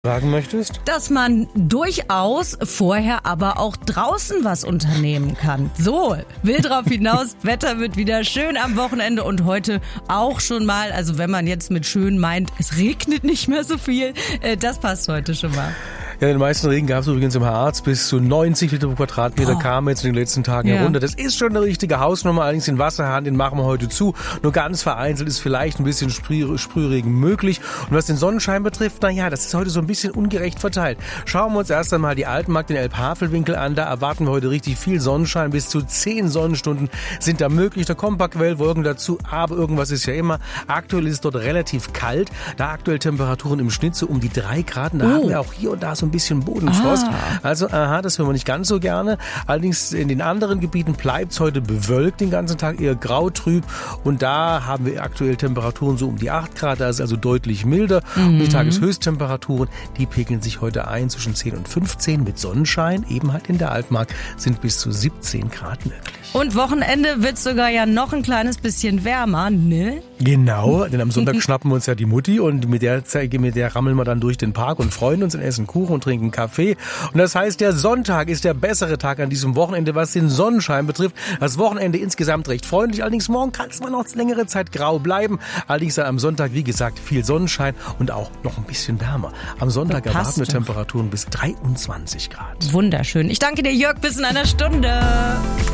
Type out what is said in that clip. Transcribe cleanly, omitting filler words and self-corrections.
sagen möchtest? Dass man durchaus vorher aber auch draußen was unternehmen kann. So, will drauf hinaus, Wetter wird wieder schön am Wochenende und heute auch schon mal, also wenn man jetzt mit schön meint, es regnet nicht mehr so viel, das passt heute schon mal. Ja, den meisten Regen gab es übrigens im Harz. Bis zu 90 Liter pro Quadratmeter kamen jetzt in den letzten Tagen herunter. Das ist schon eine richtige Hausnummer. Allerdings den Wasserhahn, den machen wir heute zu. Nur ganz vereinzelt ist vielleicht ein bisschen Sprühregen möglich. Und was den Sonnenschein betrifft, naja, das ist heute so ein bisschen ungerecht verteilt. Schauen wir uns erst einmal die Altenmarkt, den Elbhavelwinkel an. Da erwarten wir heute richtig viel Sonnenschein. Bis zu 10 Sonnenstunden sind da möglich. Da kommen ein paar Quellwolken dazu, aber irgendwas ist ja immer. Aktuell ist es dort relativ kalt. Da aktuell Temperaturen im Schnitt so um die 3 Grad. Da haben wir auch hier und da so ein bisschen Bodenfrost. Also, das hören wir nicht ganz so gerne. Allerdings in den anderen Gebieten bleibt es heute bewölkt den ganzen Tag, eher grautrüb. Und da haben wir aktuell Temperaturen so um die 8 Grad. Das ist also deutlich milder. Und die Tageshöchsttemperaturen, die pegeln sich heute ein zwischen 10 und 15 mit Sonnenschein. Eben halt in der Altmark sind bis zu 17 Grad möglich. Und Wochenende wird sogar ja noch ein kleines bisschen wärmer, ne? Genau, denn am Sonntag schnappen wir uns ja die Mutti und mit der rammeln wir dann durch den Park und freuen uns und essen Kuchen und trinken Kaffee. Und das heißt, der Sonntag ist der bessere Tag an diesem Wochenende, was den Sonnenschein betrifft. Das Wochenende insgesamt recht freundlich, allerdings morgen kann es mal noch längere Zeit grau bleiben. Allerdings dann am Sonntag, wie gesagt, viel Sonnenschein und auch noch ein bisschen wärmer. Am Sonntag erwarten wir Temperaturen bis 23 Grad. Wunderschön. Ich danke dir, Jörg, bis in einer Stunde.